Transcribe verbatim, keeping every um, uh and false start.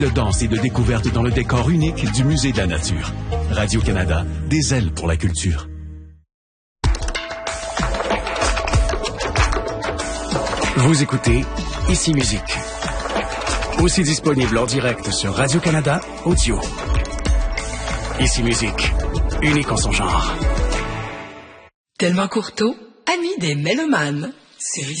De danse et de découverte dans le décor unique du Musée de la Nature. Radio-Canada, des ailes pour la culture. Vous écoutez Ici Musique. Aussi disponible en direct sur Radio-Canada Audio. Ici Musique, unique en son genre. Thelma Courteau, amie des mélomanes, sur Ici.